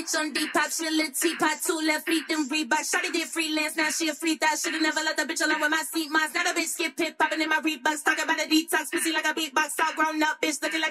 bitch on Depop, she a little teapot, 2 left feet, then Reebok. Shawty did freelance, now she a free thought. Should've never let the bitch alone with my seat moms. Now the bitch skip hip popping in my Reeboks, talking about a detox, pussy like a beatbox. All grown up, bitch looking like